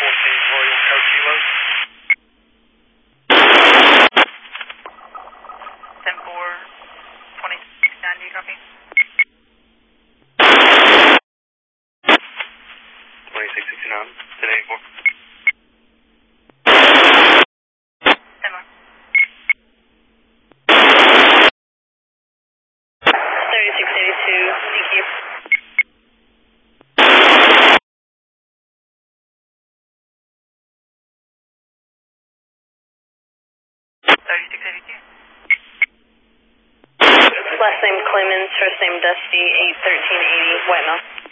Royal Cow Kilo. 10-4, 2690, copy. 2669, 1084. 10-1. 3682, DQ. 3682. Last name Clemens, first name Dusty, 81380, White Mouse.